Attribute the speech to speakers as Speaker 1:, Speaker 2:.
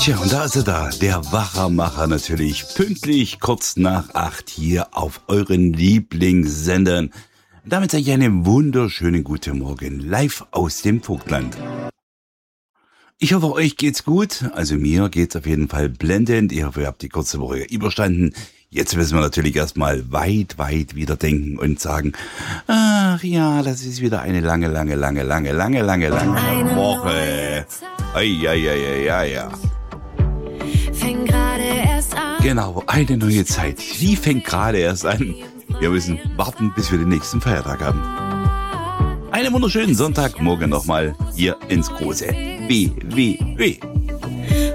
Speaker 1: Tja, und da ist er da, der Wachermacher natürlich, pünktlich kurz nach 8 hier auf euren Lieblingssendern. Damit sage ich einen wunderschönen guten Morgen, live aus dem Vogtland. Ich hoffe, euch geht's gut, also mir geht's auf jeden Fall blendend. Ich hoffe, ihr habt die kurze Woche überstanden. Jetzt müssen wir natürlich erstmal weit wieder denken und sagen, ach ja, das ist wieder eine lange Woche. Ja.
Speaker 2: Fängt gerade erst an.
Speaker 1: Genau, eine neue Zeit. Die fängt gerade erst an. Wir müssen warten, bis wir den nächsten Feiertag haben. Einen wunderschönen Sonntagmorgen nochmal hier ins große WWW.